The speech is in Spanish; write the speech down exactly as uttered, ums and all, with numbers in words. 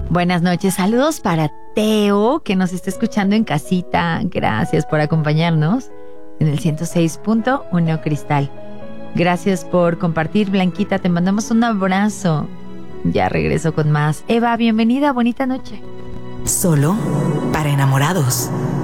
Buenas noches, saludos para Teo, que nos está escuchando en casita. Gracias por acompañarnos en el ciento seis punto uno Cristal. Gracias por compartir, Blanquita, te mandamos un abrazo. Ya regreso con más. Eva, bienvenida, bonita noche. Solo para enamorados.